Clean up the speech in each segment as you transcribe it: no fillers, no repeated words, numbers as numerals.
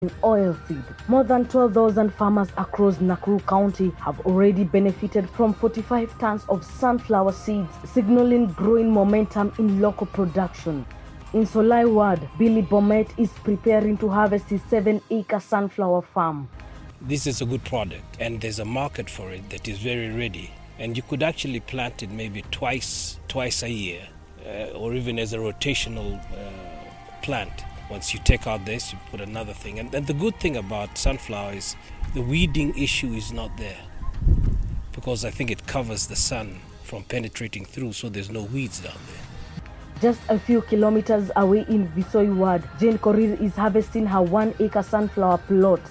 Oilseed. More than 12,000 farmers across Nakuru County have already benefited from 45 tons of sunflower seeds, signaling growing momentum in local production. In Solai Ward, Billy Bomet is preparing to harvest his 7-acre sunflower farm. This is a good product and there's a market for it that is very ready. And you could actually plant it maybe twice a year or even as a rotational plant. Once you take out this, you put another thing. And the good thing about sunflower is the weeding issue is not there because I think it covers the sun from penetrating through, so there's no weeds down there. Just a few kilometers away in Visoi Ward, Jane Korir is harvesting her 1-acre sunflower plot.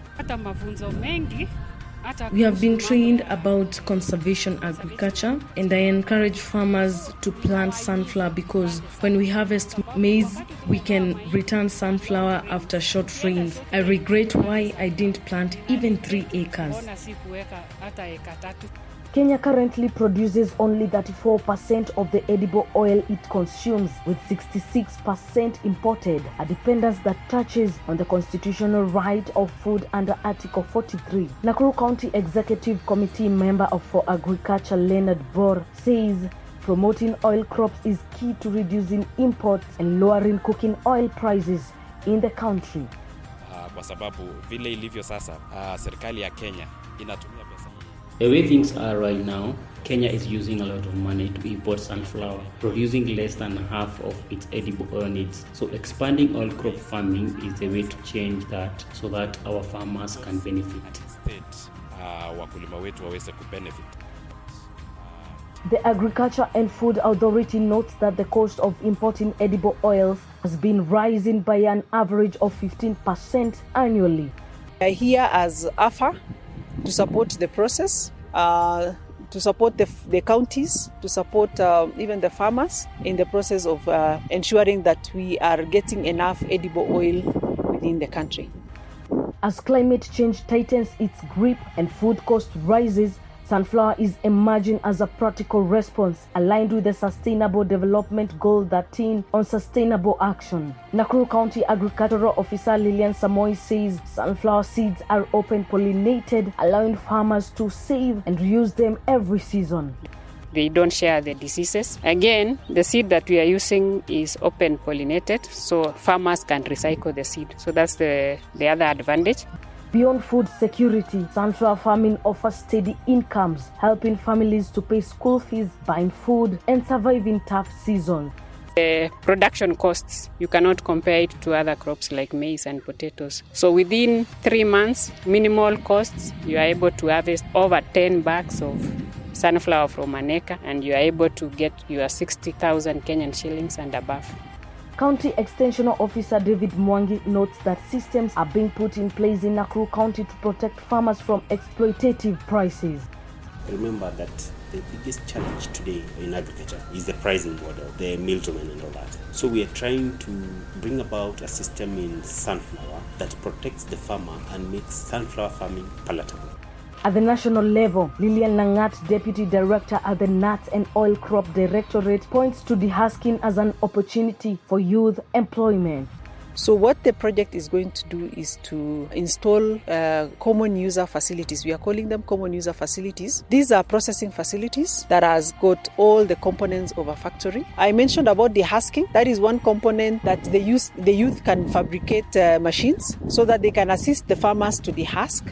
We have been trained about conservation agriculture, and I encourage farmers to plant sunflower because when we harvest maize, we can return sunflower after short rains. I regret why I didn't plant even 3 acres. Kenya currently produces only 34% of the edible oil it consumes, with 66% imported, a dependence that touches on the constitutional right of food under Article 43. Nakuru County Executive Committee member for Agriculture Leonard Bor says promoting oil crops is key to reducing imports and lowering cooking oil prices in the country. Kwa sababu vile ilivyo sasa, serikali ya Kenya inatumia pesa. The way things are right now, Kenya is using a lot of money to import sunflower, producing less than half of its edible oil needs. So expanding oil crop farming is the way to change that so that our farmers can benefit. Wakulima wetu waweze kubenefit. The Agriculture and Food Authority notes that the cost of importing edible oils has been rising by an average of 15% annually. We are here as AFA to support the process, to support the counties, to support even the farmers in the process of ensuring that we are getting enough edible oil within the country. As climate change tightens its grip and food cost rises, sunflower is emerging as a practical response aligned with the Sustainable Development Goal 13 on sustainable action. Nakuru County Agricultural Officer Lilian Samoy says sunflower seeds are open pollinated, allowing farmers to save and reuse them every season. They don't share the diseases. Again, the seed that we are using is open pollinated, so farmers can recycle the seed. So that's the other advantage. Beyond food security, sunflower farming offers steady incomes, helping families to pay school fees, buying food, and survive in tough seasons. The production costs, you cannot compare it to other crops like maize and potatoes. So within 3 months, minimal costs, you are able to harvest over 10 bags of sunflower from an acre, and you are able to get your 60,000 Kenyan shillings and above. County Extension Officer David Mwangi notes that systems are being put in place in Nakuru County to protect farmers from exploitative prices. Remember that the biggest challenge today in agriculture is the pricing model, the middlemen and all that. So we are trying to bring about a system in sunflower that protects the farmer and makes sunflower farming palatable. At the national level, Lilian Langat, Deputy Director at the Nuts and Oil Crop Directorate, points to de-husking as an opportunity for youth employment. So what the project is going to do is to install common user facilities. We are calling them common user facilities. These are processing facilities that has got all the components of a factory. I mentioned about de-husking. That is one component that the youth can fabricate machines so that they can assist the farmers to de-husk.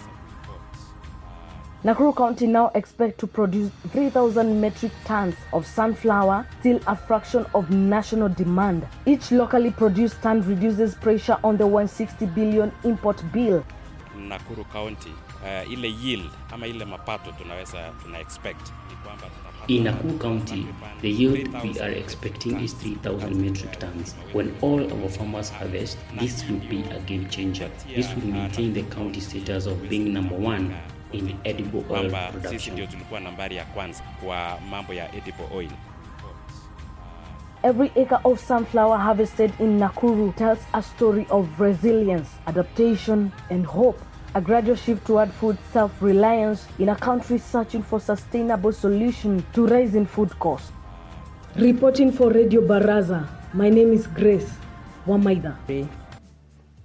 Nakuru County now expects to produce 3,000 metric tons of sunflower, still a fraction of national demand. Each locally produced ton reduces pressure on the 160 billion import bill. Nakuru County, ile yield ama ile mapato tuna expect. In Nakuru County, the yield we are expecting is 3,000 metric tons. When all our farmers harvest, this will be a game changer. This will maintain the county status of being number 1 in edible oil production. Sisi ndio tulikuwa nambari ya kwanza kwa mambo ya edible oil. Every acre of sunflower harvested in Nakuru tells a story of resilience, adaptation, and hope. A gradual shift toward food self-reliance in a country searching for sustainable solutions to rising food costs. Reporting for Radio Baraza, my name is Grace Wamaida.